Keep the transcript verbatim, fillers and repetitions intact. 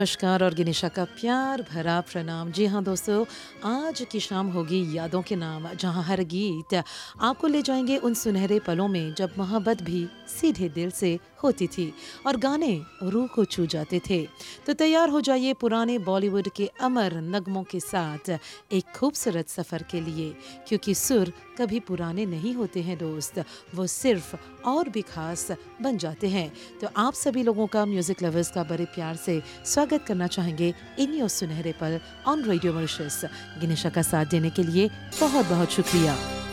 नमस्कार और गिनिशा का प्यार भरा प्रणाम। जी हाँ दोस्तों, आज की शाम होगी यादों के नाम, जहाँ हर गीत आपको ले जाएंगे उन सुनहरे पलों में जब मोहब्बत भी सीधे दिल से होती थी और गाने रूह को छू जाते थे। तो तैयार हो जाइए पुराने बॉलीवुड के अमर नगमों के साथ एक खूबसूरत सफ़र के लिए, क्योंकि सुर कभी पुराने नहीं होते हैं दोस्त, वो सिर्फ और भी खास बन जाते हैं। तो आप सभी लोगों का, म्यूज़िक लवर्स का बड़े प्यार से स्वागत करना चाहेंगे इन यों सुनहरे पल ऑन रेडियो मॉरिशस। गिनिशा का साथ देने के लिए बहुत बहुत शुक्रिया।